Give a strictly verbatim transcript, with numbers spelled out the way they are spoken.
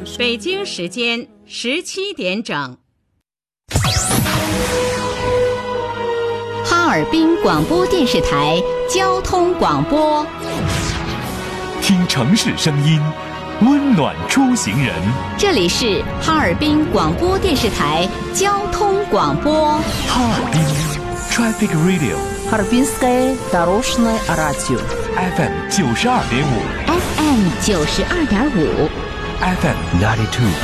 北京时间十七点整。 哈尔滨广播电视台交通广播， 听城市声音，温暖出行人。 这里是哈尔滨广播电视台交通广播。 哈尔滨 Traffic Radio， Харбинское дорожное радио F M 九十二点五 F M 九十二点五 ，F M ninety two